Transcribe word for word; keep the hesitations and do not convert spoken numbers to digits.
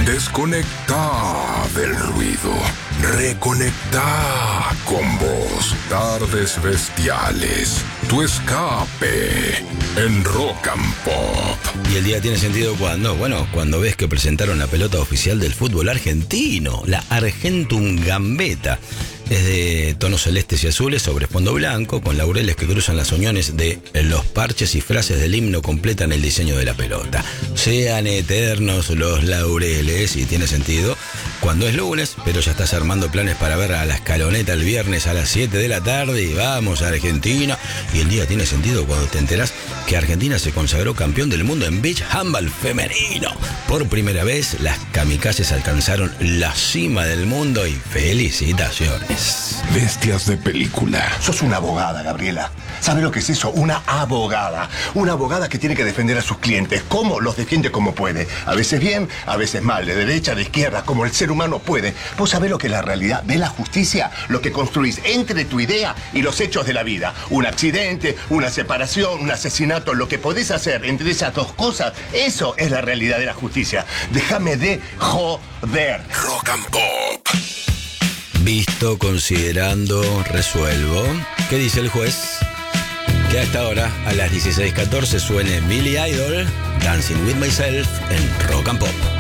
Desconecta del ruido. Reconecta con vos. Tardes Bestiales. Tu escape en Rock and Pop. Y el día tiene sentido cuando, bueno, cuando ves que presentaron la pelota oficial del fútbol argentino, la Argentum Gambetta. Es de tonos celestes y azules sobre fondo blanco, con laureles que cruzan las uniones de los parches y frases del himno completan el diseño de la pelota. Sean eternos los laureles, y tiene sentido cuando es lunes, pero ya estás armando planes para ver a la Escaloneta el viernes a las siete de la tarde y vamos a Argentina. Y el día tiene sentido cuando te enterás que Argentina se consagró campeón del mundo en beach handball femenino. Por primera vez, las kamikazes alcanzaron la cima del mundo y felicitaciones. Bestias de película. Sos una abogada, Gabriela. ¿Sabe lo que es eso? Una abogada. Una abogada que tiene que defender a sus clientes. ¿Cómo? Los defiende como puede. A veces bien, a veces mal. De derecha, de izquierda, como el ser humano puede. ¿Vos sabés lo que es la realidad? ¿Ves la justicia? Lo que construís entre tu idea y los hechos de la vida. Un accidente, una separación, un asesinato. Lo que podés hacer entre esas dos cosas, eso es la realidad de la justicia. Déjame de joder. Rock and Pop. Visto, considerando, resuelvo. ¿Qué dice el juez? Que a esta hora, a las dieciséis catorce, suene Billy Idol, Dancing with Myself en Rock and Pop.